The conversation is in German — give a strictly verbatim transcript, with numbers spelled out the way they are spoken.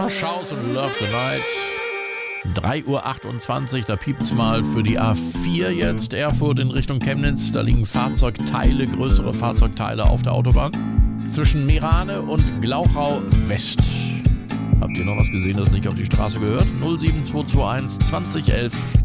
Shouse und Love the Night. drei Uhr achtundzwanzig, da piept's mal für die A vier jetzt, Erfurt in Richtung Chemnitz. Da liegen Fahrzeugteile, größere Fahrzeugteile auf der Autobahn. Zwischen Meerane und Glauchau West. Habt ihr noch was gesehen, das nicht auf die Straße gehört? null sieben zwei zwei eins zwanzig elf